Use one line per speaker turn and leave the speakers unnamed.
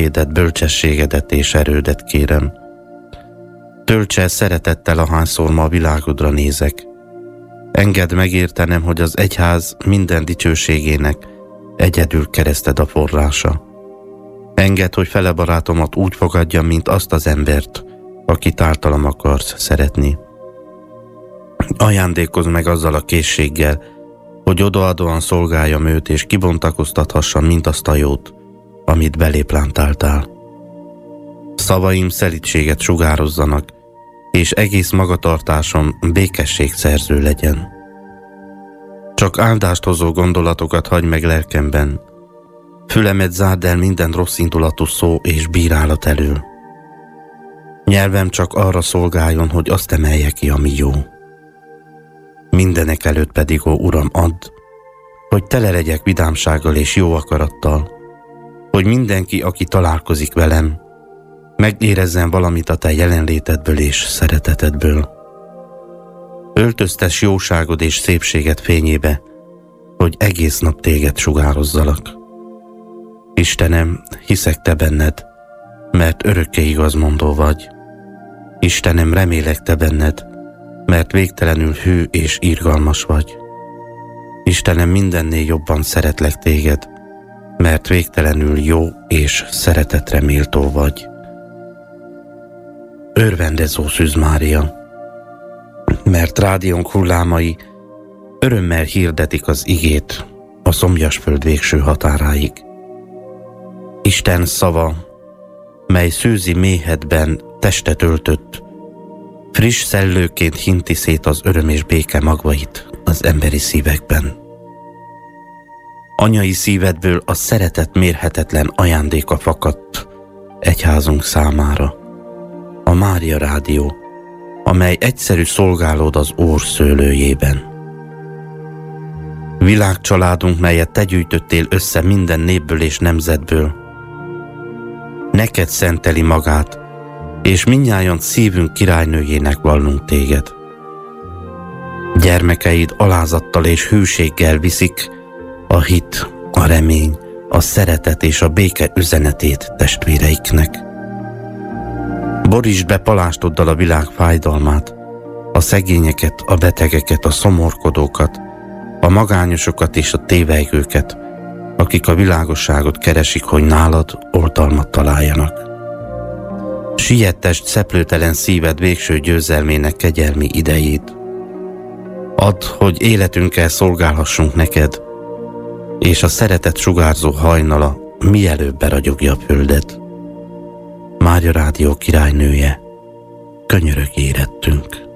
segédet, bölcsességedet és erődet kérem. Tölts el szeretettel, ahányszor ma a világodra nézek. Engedd megértenem, hogy az egyház minden dicsőségének egyedül kereszted a forrása. Engedd, hogy fele barátomat úgy fogadjam, mint azt az embert, akit általam akarsz szeretni. Ajándékozz meg azzal a készséggel, hogy odaadóan szolgáljam őt, és kibontakoztathassam mindazt a jót, amit beléplántáltál. Szavaim szelídséget sugározzanak, és egész magatartásom békesség szerző legyen. Csak áldást hozó gondolatokat hagyj meg lelkemben. Fülemet zárd el minden rosszindulatú szó és bírálat elől. Nyelvem csak arra szolgáljon, hogy azt emelje ki, ami jó. Mindenek előtt pedig, ó Uram, add, hogy tele legyek vidámsággal és jó akarattal, hogy mindenki, aki találkozik velem, megérezzen valamit a te jelenlétedből és szeretetedből. Öltöztes jóságod és szépséged fényébe, hogy egész nap téged sugározzalak. Istenem, hiszek te benned, mert örökké igazmondó vagy. Istenem, remélek te benned, mert végtelenül hű és irgalmas vagy. Istenem, mindennél jobban szeretlek téged, mert végtelenül jó és szeretetre méltó vagy. Örvendezó Szűz Mária, mert rádiónk hullámai örömmel hirdetik az igét a szomjasföld végső határáig. Isten szava, mely szűzi méhedben testet öltött, friss szellőként hinti szét az öröm és béke magvait az emberi szívekben. Anyai szívedből a szeretet mérhetetlen ajándéka fakadt egyházunk számára. A Mária Rádió, amely egyszerű szolgálód az Úr szőlőjében. Világcsaládunk, melyet te gyűjtöttél össze minden népből és nemzetből, neked szenteli magát, és mindnyájan szívünk királynőjének vallunk téged. Gyermekeid alázattal és hűséggel viszik a hit, a remény, a szeretet és a béke üzenetét testvéreiknek. Borítsd be palástoddal a világ fájdalmát, a szegényeket, a betegeket, a szomorkodókat, a magányosokat és a tévejgőket, akik a világosságot keresik, hogy nálad oltalmat találjanak. Siettesd szeplőtelen szíved végső győzelmének kegyelmi idejét. Add, hogy életünkkel szolgálhassunk neked, és a szeretet sugárzó hajnala mielőbb beragyogja a földet. Mária Rádió királynője, könyörög érettünk.